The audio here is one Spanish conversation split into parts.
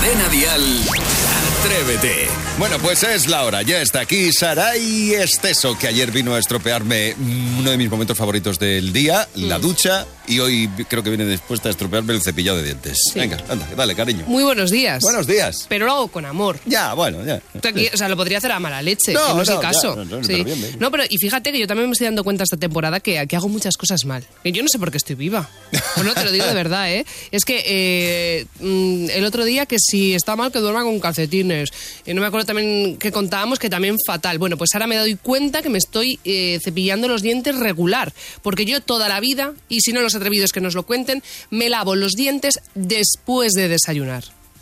Cadena Dial, Atrévete. Bueno, pues es la hora. Ya está aquí Saray Esteso, que ayer vino a estropearme uno de mis momentos favoritos del día, la ducha, y hoy creo que viene después a estropearme el cepillado de dientes. Sí. Venga, anda, dale, cariño. Muy buenos días. Buenos días. Pero lo hago con amor. Ya, bueno, ya. O sea, lo podría hacer a mala leche, no, que no es el ya, caso. Pero bien. No, pero y fíjate que yo también me estoy dando cuenta esta temporada que hago muchas cosas mal. Que yo no sé por qué estoy viva. Pues no, te lo digo de verdad, ¿eh? Es que el otro día que si está mal que duerma con calcetines. Y no me acuerdo también que contábamos que también fatal. Bueno, pues ahora me doy cuenta que me estoy cepillando los dientes regular. Porque yo toda la vida, y si no los atrevidos que nos lo cuenten, me lavo los dientes después de desayunar.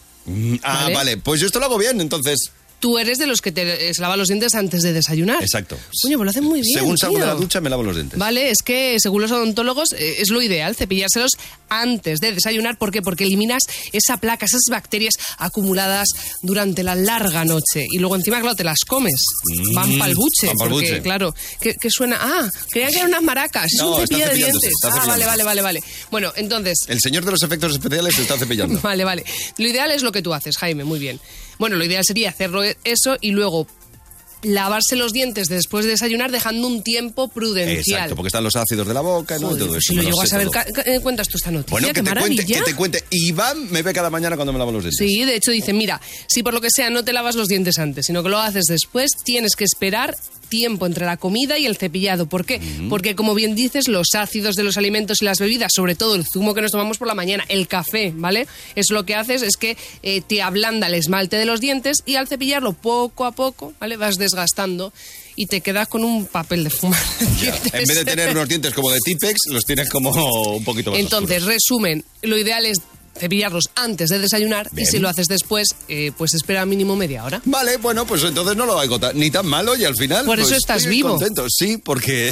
Vale. Pues yo esto lo hago bien, entonces. Tú eres de los que te lava los dientes antes de desayunar. Exacto. Coño, pues lo hacen muy bien. Según salgo de la ducha, me lavo los dientes. Vale, es que según los odontólogos es lo ideal, cepillárselos antes de desayunar. ¿Por qué? Porque eliminas esa placa, esas bacterias acumuladas durante la larga noche. Y luego encima, claro, te las comes. Van pa'l buche. Van pa'l buche. Claro, que suena... creía que eran unas maracas. Es un cepillo de dientes. Vale. Bueno, entonces... El señor de los efectos especiales se está cepillando. Vale. Lo ideal es lo que tú haces, Jaime, muy bien. Bueno, lo ideal sería hacerlo eso y luego lavarse los dientes después de desayunar dejando un tiempo prudencial. Exacto, porque están los ácidos de la boca, ¿no? Joder, y todo eso. Si lo llego a saber, cuentas tú esta noticia. Bueno, qué maravilla. Que te cuente. Iván me ve cada mañana cuando me lavo los dientes. Sí, de hecho dice, mira, si por lo que sea no te lavas los dientes antes, sino que lo haces después, tienes que esperar tiempo entre la comida y el cepillado. ¿Por qué? Porque, como bien dices, los ácidos de los alimentos y las bebidas, sobre todo el zumo que nos tomamos por la mañana, el café, ¿vale? Eso lo que haces es que te ablanda el esmalte de los dientes y al cepillarlo poco a poco, ¿vale? Vas desgastando y te quedas con un papel de fumar. En vez de tener unos dientes como de Tipex, los tienes como un poquito más Entonces, oscuros. resumen, lo ideal es cepillarlos antes de desayunar. Bien. Y si lo haces después, pues espera mínimo media hora. Vale, bueno, pues entonces no lo hago ni tan malo y al final... Por eso pues, estás estoy vivo. Contento. Sí, porque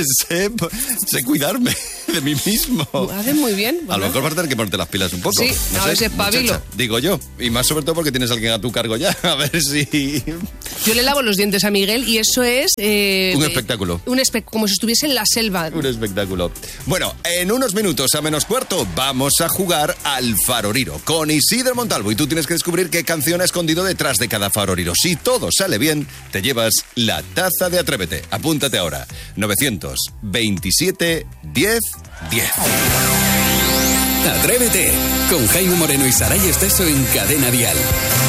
sé cuidarme de mí mismo. Haces muy bien. Bueno. A lo mejor vas a tener que ponerte las pilas un poco. Sí, no sé, ese pabilo. Digo yo. Y más sobre todo porque tienes a alguien a tu cargo ya. A ver si... Yo le lavo los dientes a Miguel y eso es... un espectáculo. Como si estuviese en la selva. Un espectáculo. Bueno, en unos minutos a menos cuarto vamos a jugar al Faroriro con Isidro Montalvo y tú tienes que descubrir qué canción ha escondido detrás de cada faroriro. Si todo sale bien, te llevas la taza de Atrévete. Apúntate ahora. 927 10 10. Atrévete con Jaime Moreno y Saray Esteso en Cadena Dial.